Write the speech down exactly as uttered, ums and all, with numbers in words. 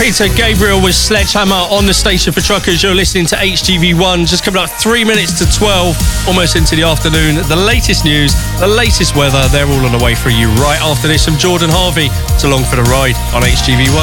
Peter Gabriel with Sledgehammer on the station for truckers. You're listening to H T V one. Just coming up three minutes to twelve, almost into the afternoon. The latest news, the latest weather, they're all on the way for you right after this from Jordan Harvey. It's along for the ride on H T V one.